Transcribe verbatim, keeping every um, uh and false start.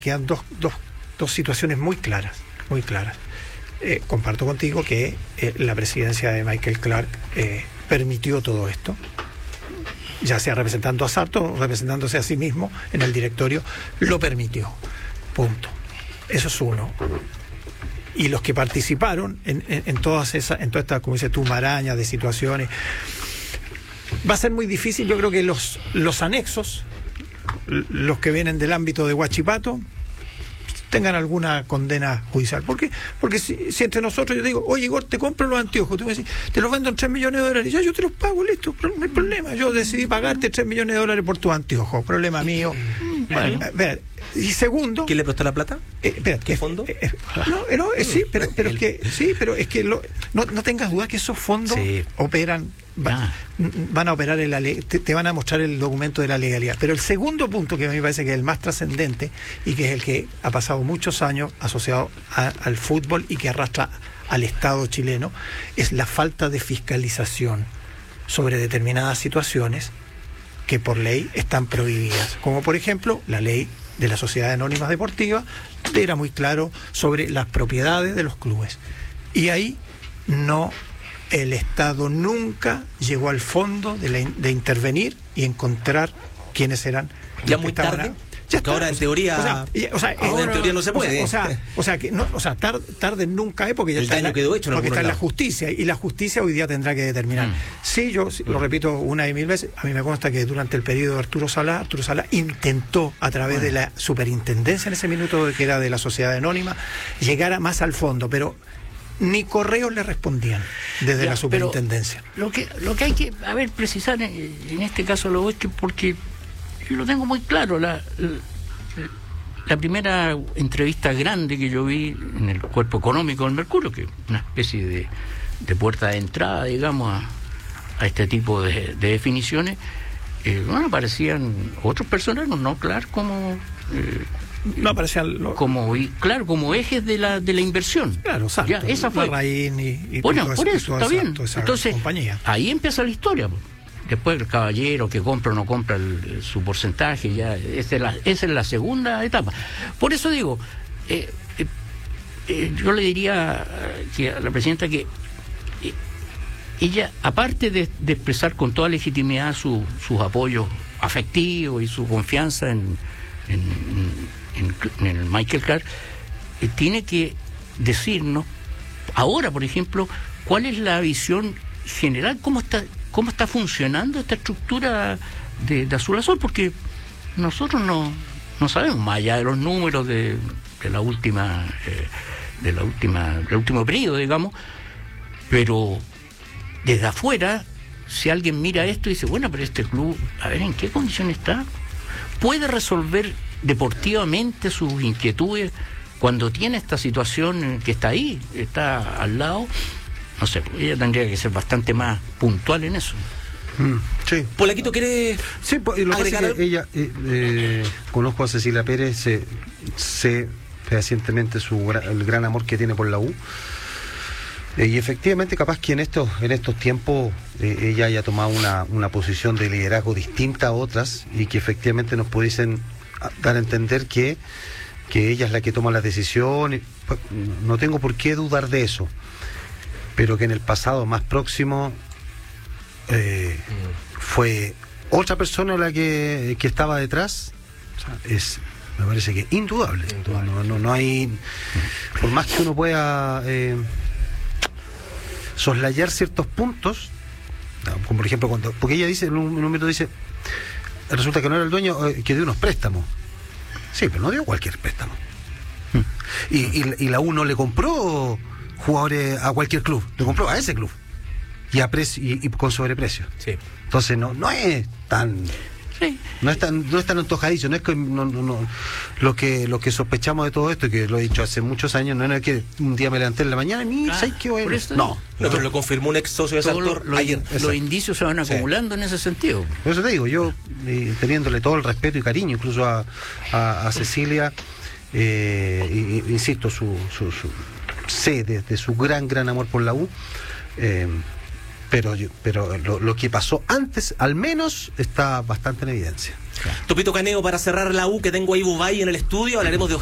quedan dos, dos, dos situaciones muy claras, muy claras. Eh, comparto contigo que eh, la presidencia de Michael Clark eh, permitió todo esto, ya sea representando a Sarto o representándose a sí mismo en el directorio, lo permitió. Punto. Eso es uno. Y los que participaron en, en, en todas esas, en toda esta, como dices tú, maraña de situaciones, va a ser muy difícil. Yo creo que los, los anexos, los que vienen del ámbito de Huachipato, tengan alguna condena judicial. ¿Por qué? Porque si, si entre nosotros yo digo, oye Igor, te compro los anteojos, tú me decís, te los vendo en tres millones de dólares, ya yo te los pago, listo, no hay problema, yo decidí pagarte tres millones de dólares por tus anteojos, problema mío. Bueno, a ver, y segundo, ¿quién le prestó la plata? Eh, espera, ¿Qué fondo? Eh, eh, no, eh, no eh, sí, pero, pero es que sí, pero es que lo, no, no tengas duda que esos fondos sí. operan, va, ah. van a operar en la ley, te, te van a mostrar el documento de la legalidad. Pero el segundo punto que a mí me parece que es el más trascendente y que es el que ha pasado muchos años asociado a, al fútbol y que arrastra al Estado chileno, es la falta de fiscalización sobre determinadas situaciones que por ley están prohibidas, como por ejemplo la ley de las sociedades anónimas deportivas, era muy claro sobre las propiedades de los clubes. Y ahí no, el Estado nunca llegó al fondo de, la, de intervenir y encontrar quiénes eran. Ya muy tarde. A, ya está, ahora en teoría, o sea, o sea, ahora ahora, en teoría no se puede. O sea, o sea, o sea que no, o sea, tarde, tarde nunca es porque ya el está, daño en la, quedó hecho en porque está en la lado. justicia y la justicia hoy día tendrá que determinar. Mm. Sí, yo sí, mm. lo repito una y mil veces. A mí me consta que durante el periodo de Arturo Salá, Arturo Salá intentó a través mm. de la superintendencia en ese minuto que era de la sociedad anónima llegar a más al fondo, pero ni correos le respondían desde ya, la superintendencia. Lo que lo que hay que a ver precisar en, en este caso lo es que porque yo lo tengo muy claro la, la La primera entrevista grande que yo vi en el cuerpo económico del Mercurio, que es una especie de, de puerta de entrada, digamos, a, a este tipo de, de definiciones, eh, bueno, aparecían otros personajes, no claro, como... Eh, no aparecían lo... como claro como ejes de la de la inversión. Claro, exacto. Ya, esa fue. Larraín y, y bueno, todo por eso, eso, está esa, bien. Entonces, compañía. Ahí empieza la historia. Después el caballero que compra o no compra el, su porcentaje, ya esa es, la, esa es la segunda etapa. Por eso digo, eh, eh, eh, yo le diría que a la presidenta que eh, ella, aparte de, de expresar con toda legitimidad su, sus apoyos afectivos y su confianza en, en, en, en el Michael Clark, eh, tiene que decirnos ahora, por ejemplo, cuál es la visión general, cómo está cómo está funcionando esta estructura de, de Azul Azul, porque nosotros no, no sabemos más allá de los números de, de la última eh, de la última del último periodo, digamos, pero desde afuera, si alguien mira esto y dice, bueno, pero este club, a ver en qué condición está, puede resolver deportivamente sus inquietudes cuando tiene esta situación que está ahí, está al lado. No sé, ella tendría que ser bastante más puntual en eso. Mm, sí. Polaquito, ¿quiere sí, pues, lo que pasa es que ella, eh, eh, conozco a Cecilia Pérez, sé, sé fehacientemente su, el gran amor que tiene por la U. Eh, y efectivamente, capaz que en estos, en estos tiempos eh, ella haya tomado una, una posición de liderazgo distinta a otras y que efectivamente nos pudiesen dar a entender que, que ella es la que toma las decisiones. No tengo por qué dudar de eso. Pero que en el pasado más próximo eh, mm. fue otra persona la que, que estaba detrás. O sea, es, me parece que indudable. indudable. No, no, no hay, por más que uno pueda eh, soslayar ciertos puntos, como por ejemplo cuando, porque ella dice en un, en un momento dice, resulta que no era el dueño, eh, que dio unos préstamos. Sí, pero no dio cualquier préstamo. Mm. Y, y, y la U no le compró jugadores a cualquier club, le compró a ese club y a precio y, y con sobreprecio. Sí. Entonces no no es tan sí. no es tan no es tan antojadizo, no es que no, no, no, lo que lo que sospechamos de todo esto, que lo he dicho hace muchos años, no es que un día me levanté en la mañana y ah, ¿sabes qué voy a por eso, no, no, pero lo confirmó un ex socio de Sartor lo, ayer. Los Exacto. indicios se van acumulando sí. en ese sentido. Por eso te digo, yo eh, teniéndole todo el respeto y cariño incluso a, a, a Cecilia, eh, y, insisto, su, su, su sé desde su gran, gran amor por la U, eh, pero, yo, pero lo, lo que pasó antes, al menos, está bastante en evidencia. Topito Caneo, para cerrar la U, que tengo ahí Bubay en el estudio, hablaremos de